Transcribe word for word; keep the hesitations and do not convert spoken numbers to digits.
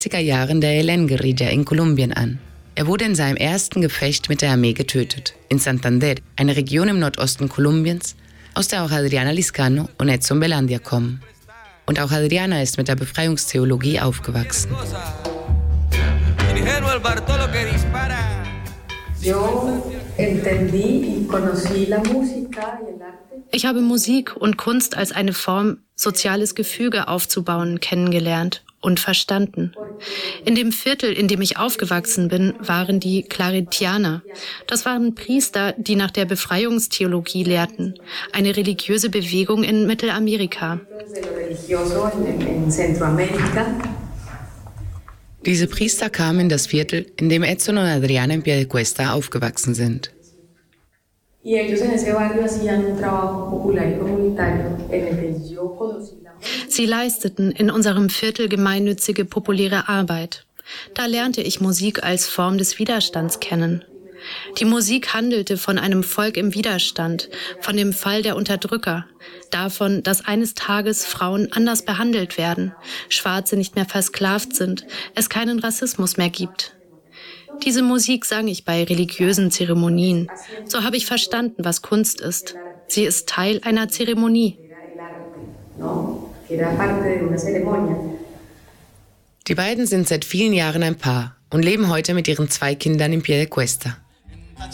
siebziger Jahren der E L N-Guerilla in Kolumbien an. Er wurde in seinem ersten Gefecht mit der Armee getötet, in Santander, eine Region im Nordosten Kolumbiens, aus der auch Adriana Lizcano und Edson Belandia kommen. Und auch Adriana ist mit der Befreiungstheologie aufgewachsen. Ich habe Musik und Kunst als eine Form, soziales Gefüge aufzubauen, kennengelernt und verstanden. In dem Viertel, in dem ich aufgewachsen bin, waren die Claretianer. Das waren Priester, die nach der Befreiungstheologie lehrten, eine religiöse Bewegung in Mittelamerika. Diese Priester kamen in das Viertel, in dem Edson und Adriana in Piedecuesta aufgewachsen sind. Sie leisteten in unserem Viertel gemeinnützige, populäre Arbeit. Da lernte ich Musik als Form des Widerstands kennen. Die Musik handelte von einem Volk im Widerstand, von dem Fall der Unterdrücker, davon, dass eines Tages Frauen anders behandelt werden, Schwarze nicht mehr versklavt sind, es keinen Rassismus mehr gibt. Diese Musik sang ich bei religiösen Zeremonien. So habe ich verstanden, was Kunst ist. Sie ist Teil einer Zeremonie. Die beiden sind seit vielen Jahren ein Paar und leben heute mit ihren zwei Kindern in Piedecuesta.